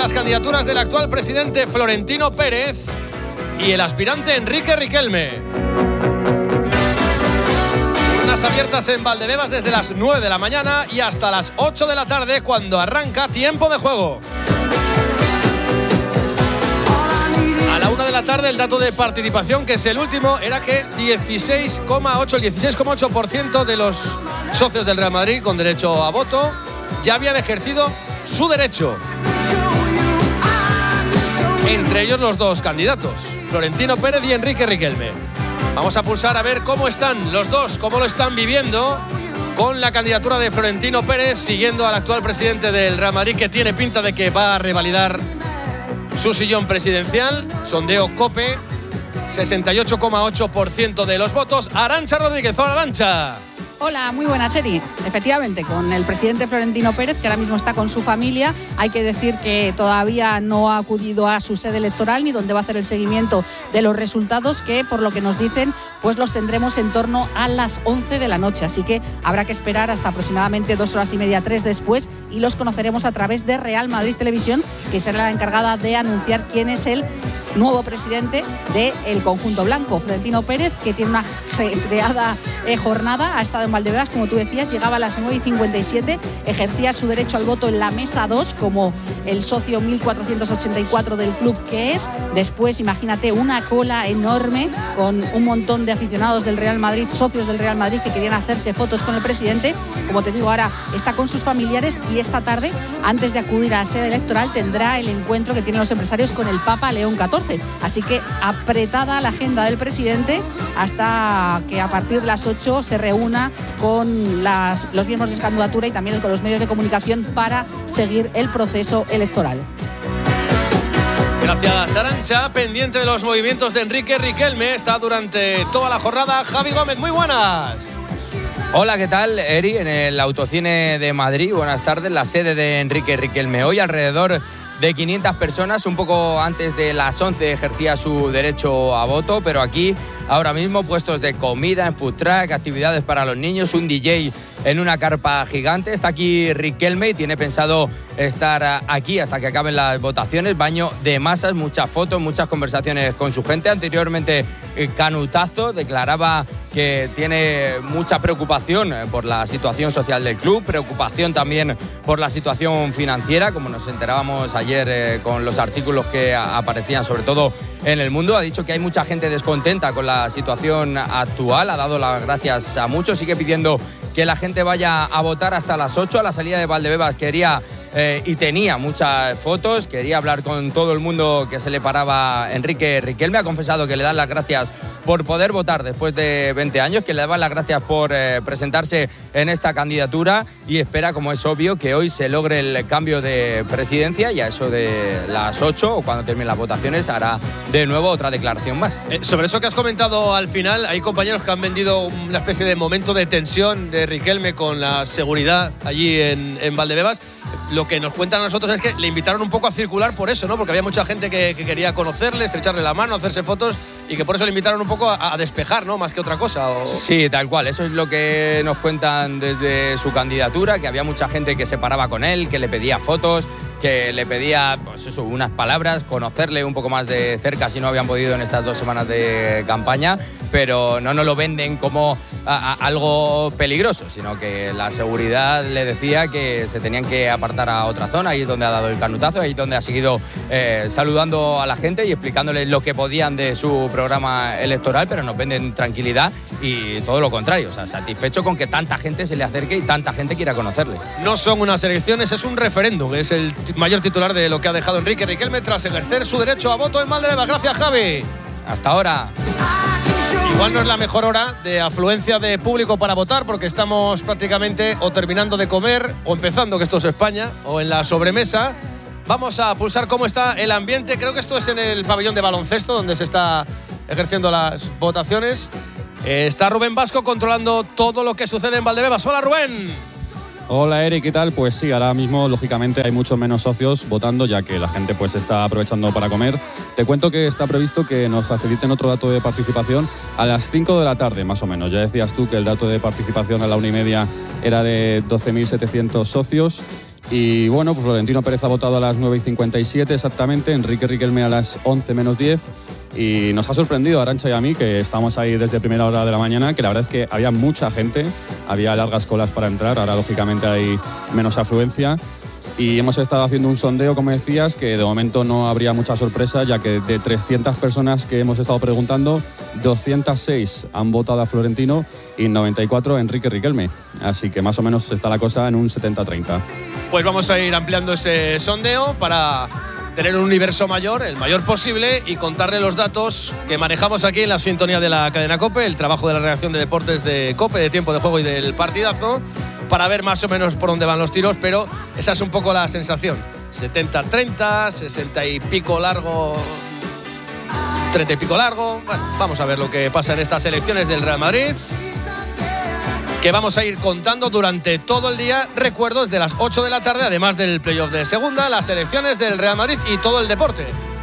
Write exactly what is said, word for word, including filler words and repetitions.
las candidaturas del actual presidente Florentino Pérez y el aspirante Enrique Riquelme. Urnas abiertas en Valdebebas desde las nueve de la mañana y hasta las ocho de la tarde, cuando arranca tiempo de juego. A la una de la tarde, el dato de participación, que es el último, era que dieciséis coma ocho, el dieciséis coma ocho por ciento de los socios del Real Madrid con derecho a voto ya habían ejercido su derecho. Entre ellos los dos candidatos, Florentino Pérez y Enrique Riquelme. Vamos a pulsar a ver cómo están los dos, cómo lo están viviendo con la candidatura de Florentino Pérez, siguiendo al actual presidente del Real Madrid, que tiene pinta de que va a revalidar su sillón presidencial. Sondeo COPE, sesenta y ocho coma ocho por ciento de los votos. Arantxa Rodríguez. Hola, Arantxa. Hola, muy buena serie. Efectivamente, con el presidente Florentino Pérez, que ahora mismo está con su familia. Hay que decir que todavía no ha acudido a su sede electoral ni donde va a hacer el seguimiento de los resultados, que por lo que nos dicen, pues los tendremos en torno a las once de la noche. Así que habrá que esperar hasta aproximadamente dos horas y media, tres después, y los conoceremos a través de Real Madrid Televisión, que será la encargada de anunciar quién es el nuevo presidente del conjunto blanco. Florentino Pérez, que tiene una creada eh, jornada, ha estado en Valdebebas, como tú decías, llegaba a las nueve y cincuenta y siete, ejercía su derecho al voto en la mesa dos como el socio mil cuatrocientos ochenta y cuatro del club que es. Después, imagínate, una cola enorme con un montón de aficionados del Real Madrid, socios del Real Madrid, que querían hacerse fotos con el presidente. Como te digo, ahora está con sus familiares y esta tarde, antes de acudir a la sede electoral, tendrá el encuentro que tienen los empresarios con el Papa León catorce. Así que apretada la agenda del presidente hasta que a partir de las ocho se reúna con las, los miembros de su candidatura y también con los medios de comunicación para seguir el proceso electoral. Gracias, Arantxa. Pendiente de los movimientos de Enrique Riquelme, está durante toda la jornada Javi Gómez. Muy buenas. Hola, ¿qué tal, Eri? En el Autocine de Madrid, buenas tardes, la sede de Enrique Riquelme. Hoy alrededor de quinientas personas, un poco antes de las once ejercía su derecho a voto, pero aquí ahora mismo puestos de comida en food truck, actividades para los niños, un D J en una carpa gigante. Está aquí Riquelme y tiene pensado estar aquí hasta que acaben las votaciones. Baño de masas, muchas fotos, muchas conversaciones con su gente. Anteriormente, Canutazo declaraba que tiene mucha preocupación por la situación social del club, preocupación también por la situación financiera, como nos enterábamos ayer eh, con los artículos que aparecían sobre todo en El Mundo. Ha dicho que hay mucha gente descontenta con la situación actual, ha dado las gracias a muchos, sigue pidiendo que la gente vaya a votar hasta las ocho. A la salida de Valdebebas quería eh, y tenía muchas fotos, quería hablar con todo el mundo que se le paraba. Enrique Riquelme ha confesado que le dan las gracias por poder votar después de veinte años, que le dan las gracias por eh, presentarse en esta candidatura y espera, como es obvio, que hoy se logre el cambio de presidencia y a eso de las ocho o cuando terminen las votaciones hará de nuevo otra declaración más. Eh, sobre eso que has comentado al final, hay compañeros que han vendido una especie de momento de tensión de Riquelme con la seguridad allí en, en Valdebebas. Lo que nos cuentan a nosotros es que le invitaron un poco a circular por eso, ¿no? Porque había mucha gente que, que quería conocerle, estrecharle la mano, hacerse fotos y que por eso le invitaron un poco a, a despejar, ¿no? Más que otra cosa. O... Sí, tal cual. Eso es lo que nos cuentan desde su candidatura, que había mucha gente que se paraba con él, que le pedía fotos, que le pedía, pues eso, unas palabras, conocerle un poco más de cerca si no habían podido en estas dos semanas de campaña, pero no nos lo venden como a, a, algo peligroso, sino que la seguridad le decía que se tenían que apartar a otra zona. Ahí es donde ha dado el canutazo, ahí es donde ha seguido eh, saludando a la gente y explicándoles lo que podían de su programa electoral, pero nos venden tranquilidad y todo lo contrario, o sea, satisfecho con que tanta gente se le acerque y tanta gente quiera conocerle. No son unas elecciones, es un referéndum, es el mayor titular de lo que ha dejado Enrique Riquelme tras ejercer su derecho a voto en Valdebebas. Gracias, Javi. Hasta ahora. Igual no es la mejor hora de afluencia de público para votar, porque estamos prácticamente o terminando de comer o empezando, que esto es España, o en la sobremesa. Vamos a pulsar cómo está el ambiente. Creo que esto es en el pabellón de baloncesto donde se está ejerciendo las votaciones. Eh, está Rubén Vasco controlando todo lo que sucede en Valdebebas. Hola, Rubén. Hola, Eric, ¿qué tal? Pues sí, ahora mismo, lógicamente, hay muchos menos socios votando, ya que la gente pues está aprovechando para comer. Te cuento que está previsto que nos faciliten otro dato de participación a las cinco de la tarde, más o menos. Ya decías tú que el dato de participación a la una y media era de doce mil setecientos socios. Y bueno, pues Florentino Pérez ha votado a las nueve y cincuenta y siete exactamente, Enrique Riquelme a las once menos diez. Y nos ha sorprendido a Arantxa y a mí, que estamos ahí desde primera hora de la mañana, que la verdad es que había mucha gente, había largas colas para entrar, ahora lógicamente hay menos afluencia. Y hemos estado haciendo un sondeo, como decías, que de momento no habría mucha sorpresa, ya que de trescientas personas que hemos estado preguntando, doscientas seis han votado a Florentino y noventa y cuatro a Enrique Riquelme. Así que más o menos está la cosa en un setenta treinta. Pues vamos a ir ampliando ese sondeo para tener un universo mayor, el mayor posible, y contarle los datos que manejamos aquí en la sintonía de la cadena COPE, el trabajo de la redacción de deportes de COPE, de tiempo de juego y del partidazo, para ver más o menos por dónde van los tiros, pero esa es un poco la sensación. setenta treinta, sesenta y pico largo, treinta y pico largo. Bueno, vamos a ver lo que pasa en estas elecciones del Real Madrid, que vamos a ir contando durante todo el día. Recuerdo, desde las ocho de la tarde, además del playoff de segunda, las elecciones del Real Madrid y todo el deporte.